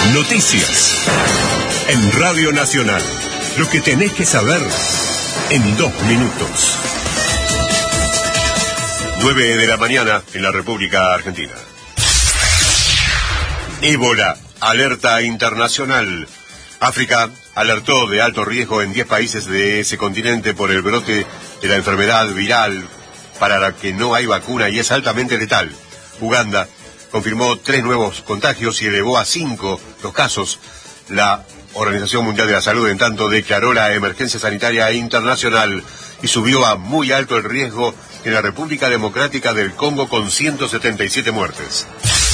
Noticias en Radio Nacional. Lo que tenés que saber en 2 minutos. 9 de la mañana en la República Argentina. Ébola, alerta internacional. África alertó de alto riesgo en 10 países de ese continente por el brote de la enfermedad viral para la que no hay vacuna y es altamente letal. Uganda confirmó 3 nuevos contagios y elevó a 5 los casos. La Organización Mundial de la Salud, en tanto, declaró la emergencia sanitaria internacional y subió a muy alto el riesgo en la República Democrática del Congo con 177 muertes.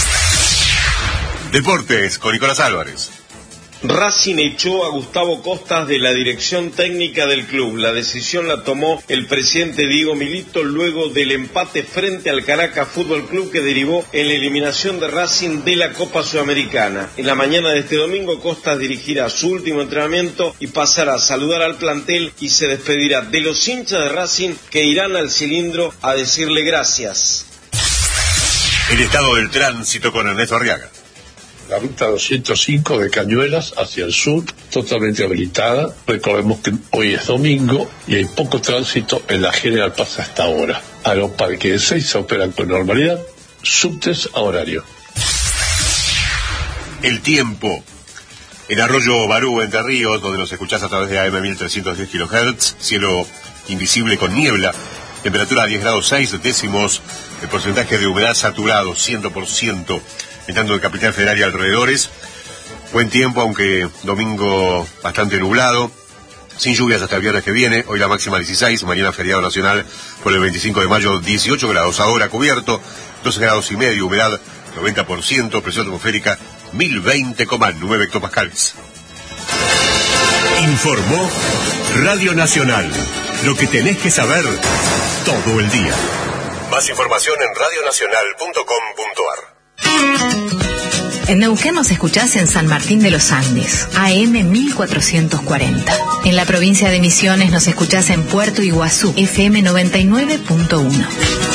Deportes con Nicolás Álvarez. Racing echó a Gustavo Costas de la dirección técnica del club. La decisión la tomó el presidente Diego Milito luego del empate frente al Caracas Fútbol Club que derivó en la eliminación de Racing de la Copa Sudamericana. En la mañana de este domingo, Costas dirigirá su último entrenamiento y pasará a saludar al plantel y se despedirá de los hinchas de Racing que irán al cilindro a decirle gracias. El estado del tránsito con Ernesto Arriaga. La ruta 205 de Cañuelas hacia el sur, totalmente habilitada. Recordemos que hoy es domingo y hay poco tránsito en la General Paz hasta ahora. Aeroparque de Ezeiza operan con normalidad, subtes a horario. El tiempo. En Arroyo Barú, Entre Ríos, donde nos escuchás a través de AM 1310 kHz, cielo invisible con niebla, temperatura 10 grados 6 décimos, el porcentaje de humedad saturado 100%. En tanto en Capital Federal y alrededores, buen tiempo, aunque domingo bastante nublado, sin lluvias hasta el viernes que viene. Hoy la máxima 16, mañana feriado nacional por el 25 de mayo, 18 grados, ahora cubierto, 12 grados y medio, humedad 90%, presión atmosférica 1020,9 hectopascales. Informó Radio Nacional, lo que tenés que saber todo el día. Más información en radionacional.com.ar. En Neuquén nos escuchás en San Martín de los Andes, AM 1440. En la provincia de Misiones nos escuchás en Puerto Iguazú, FM 99.1.